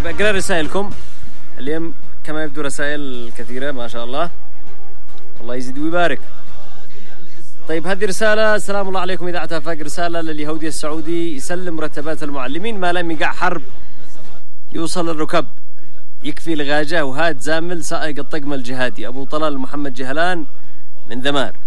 طيب اقرا رسائلكم اليوم، كما يبدو رسائل كثيرة ما شاء الله، الله يزيد ويبارك. طيب هذه رسالة: السلام الله عليكم إذاعة آفاق، رسالة لليهودي السعودي يسلم مرتبات المعلمين ما لم يقع حرب يوصل الركب، يكفي الغاجة وهاد زامل سائق الطقم الجهادي. أبو طلال محمد جهلان من ذمار.